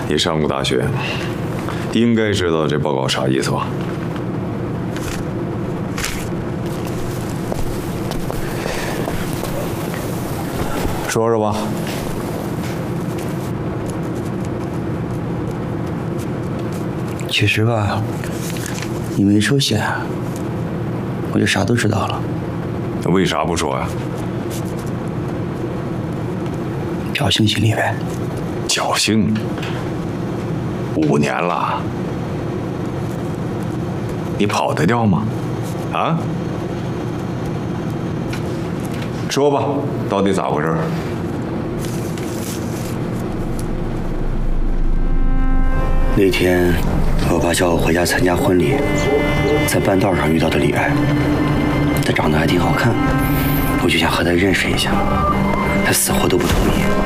你上过大学，应该知道这报告啥意思吧？说说吧。 其实吧，你没出现，我就啥都知道了。 那为啥不说呀？ 侥幸心理呗。 侥幸？5年了，你跑得掉吗？啊？说吧，到底咋回事？ 那天，我爸叫我回家参加婚礼，在半道上遇到的李爱，她长得还挺好看，我就想和她认识一下，她死活都不同意。